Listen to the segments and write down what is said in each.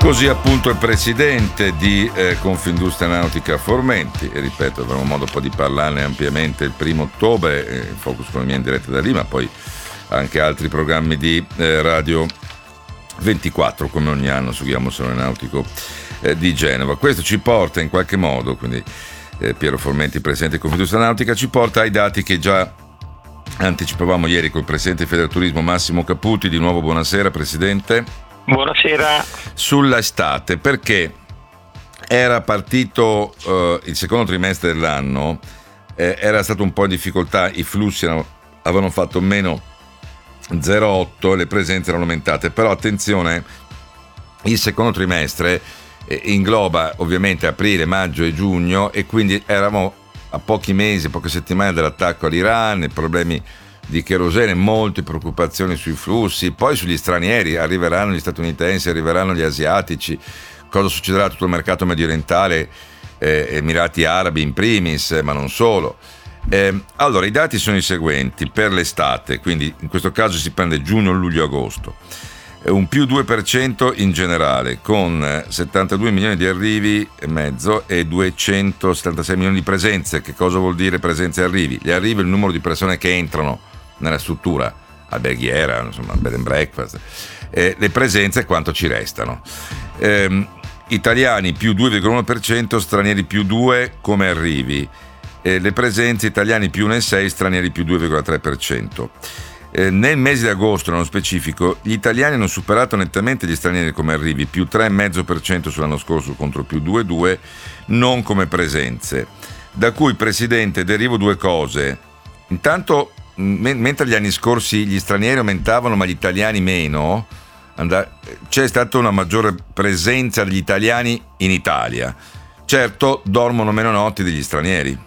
Così appunto il presidente di Confindustria Nautica Formenti, e ripeto, avremo modo poi di parlarne ampiamente il 1° ottobre, Focus Economia in diretta da lì, ma poi anche altri programmi di Radio 24 come ogni anno su Ghiamo Salone Nautico di Genova. Questo ci porta in qualche modo, quindi Piero Formenti, presidente di Confindustria Nautica, ci porta ai dati che già anticipavamo ieri col presidente di Federturismo Massimo Caputi. Di nuovo buonasera presidente. Buonasera. Sulla estate, perché era partito il secondo trimestre dell'anno, era stato un po' in difficoltà, i flussi avevano fatto meno 0,8, le presenze erano aumentate, però attenzione, il secondo trimestre ingloba ovviamente aprile, maggio e giugno, e quindi eravamo a pochi mesi, poche settimane dall'attacco all'Iran, i problemi di kerosene, molte preoccupazioni sui flussi, poi sugli stranieri, arriveranno gli statunitensi, arriveranno gli asiatici, cosa succederà a tutto il mercato medio orientale, Emirati Arabi in primis, ma non solo. Allora, i dati sono i seguenti per l'estate, quindi in questo caso si prende giugno, luglio, agosto, un più 2% in generale, con 72 milioni di arrivi e mezzo e 276 milioni di presenze. Che cosa vuol dire presenze e arrivi? Gli arrivi è il numero di persone che entrano nella struttura alberghiera, insomma, bed and breakfast. Le presenze quanto ci restano. Italiani più 2,1%, stranieri più 2 come arrivi. Le presenze italiani più 1,6, stranieri più 2,3%. Nel mese di agosto, nello specifico, gli italiani hanno superato nettamente gli stranieri come arrivi, più 3,5% sull'anno scorso contro più 2,2, non come presenze. Da cui, presidente, derivo due cose. Intanto, mentre gli anni scorsi gli stranieri aumentavano ma gli italiani meno, c'è stata una maggiore presenza degli italiani in Italia. Certo, dormono meno notti degli stranieri.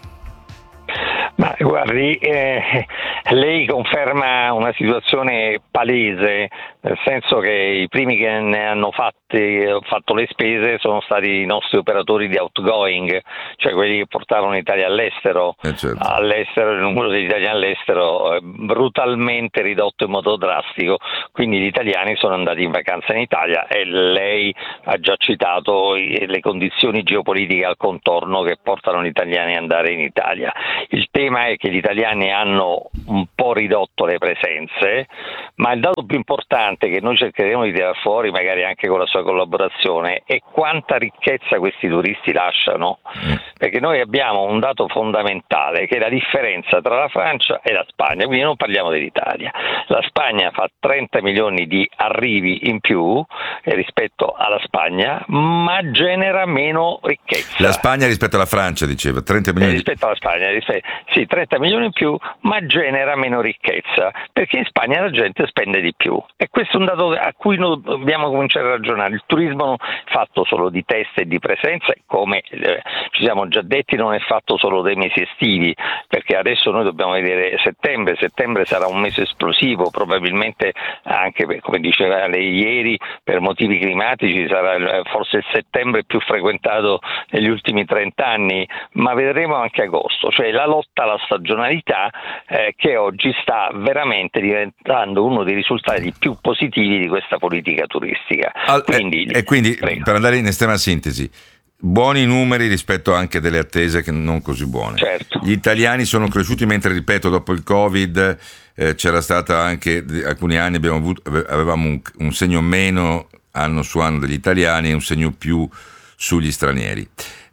Ma guardi, lei conferma una situazione palese, nel senso che i primi che ne hanno fatto le spese sono stati i nostri operatori di outgoing, cioè quelli che portavano l'Italia all'estero. Certo. All'estero il numero degli italiani all'estero è brutalmente ridotto in modo drastico, quindi gli italiani sono andati in vacanza in Italia, e lei ha già citato le condizioni geopolitiche al contorno che portano gli italiani ad andare in Italia. Il tema è che gli italiani hanno un po' ridotto le presenze, ma il dato più importante che noi cercheremo di tirare fuori, magari anche con la sua collaborazione, è quanta ricchezza questi turisti lasciano, perché noi abbiamo un dato fondamentale che è la differenza tra la Francia e la Spagna, quindi non parliamo dell'Italia. La Spagna fa 30 milioni di arrivi in più rispetto alla Spagna, ma genera meno ricchezza. La Spagna rispetto alla Francia, diceva, 30 milioni rispetto alla Spagna, sì, 30 milioni in più, ma genera meno ricchezza, perché in Spagna la gente spende di più, e questo è un dato a cui noi dobbiamo cominciare a ragionare. Il turismo non è fatto solo di test e di presenza, come ci siamo già detti, non è fatto solo dei mesi estivi, perché adesso noi dobbiamo vedere settembre sarà un mese esplosivo, probabilmente anche, come diceva lei ieri, per motivi climatici sarà forse il settembre più frequentato negli ultimi 30 anni, ma vedremo anche agosto, cioè la lotta alla stagionalità che oggi sta veramente diventando uno dei risultati più positivi di questa politica turistica. Quindi, per andare in estrema sintesi, buoni numeri rispetto anche delle attese che non così buone. Certo. Gli italiani sono cresciuti, mentre, ripeto, dopo il Covid c'era stata anche alcuni anni avevamo un segno meno anno su anno degli italiani e un segno più sugli stranieri.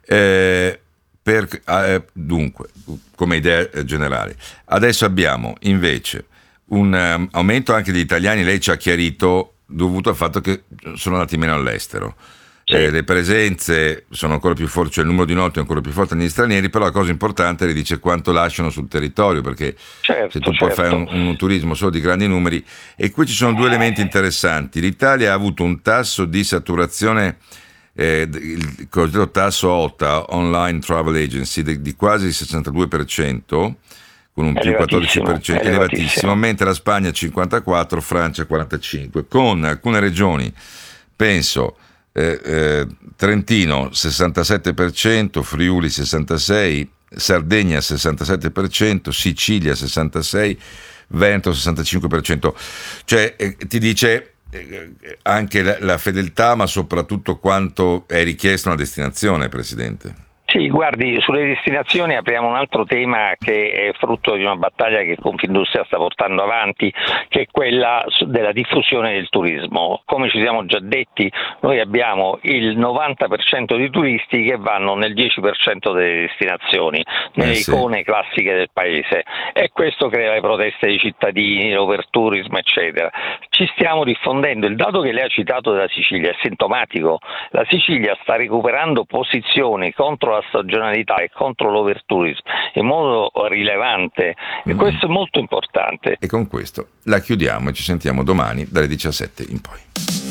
Dunque, come idea generale, adesso abbiamo invece un aumento anche degli italiani, lei ci ha chiarito, dovuto al fatto che sono andati meno all'estero. Sì. Le presenze sono ancora più forti, cioè il numero di notti è ancora più forte negli stranieri, però la cosa importante le dice quanto lasciano sul territorio, perché se tu puoi fare un turismo solo di grandi numeri. E qui ci sono due elementi interessanti. L'Italia ha avuto un tasso di saturazione, il cosiddetto tasso OTA, Online Travel Agency, di quasi il 62%, con un più 14%, elevatissimo, mentre la Spagna 54%, Francia 45%, con alcune regioni, penso Trentino 67%, Friuli 66%, Sardegna 67%, Sicilia 66%, Veneto 65%, cioè ti dice anche la fedeltà, ma soprattutto quanto è richiesto una destinazione, Presidente. Sì, guardi, sulle destinazioni apriamo un altro tema che è frutto di una battaglia che Confindustria sta portando avanti, che è quella della diffusione del turismo. Come ci siamo già detti, noi abbiamo il 90% di turisti che vanno nel 10% delle destinazioni, nelle icone classiche del paese, e questo crea le proteste dei cittadini, l'overtourism, eccetera. Ci stiamo diffondendo. Il dato che lei ha citato della Sicilia è sintomatico. La Sicilia sta recuperando posizioni contro la stagionalità e contro l'overtourism in modo rilevante, e questo è molto importante. E con questo la chiudiamo e ci sentiamo domani dalle 17 in poi.